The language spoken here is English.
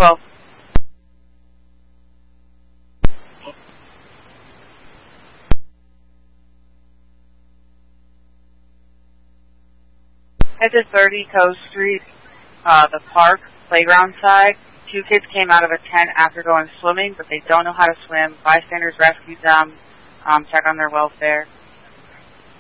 12. Head to 30 Coast Street, the park, playground side. 2 kids came out of a tent after going swimming, but they don't know how to swim. Bystanders rescued them, check on their welfare.